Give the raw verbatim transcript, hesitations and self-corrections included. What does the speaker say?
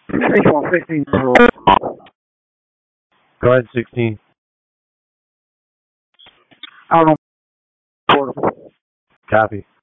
Baseball sixteen. Go ahead, sixteen. I don't know. Portable. Copy.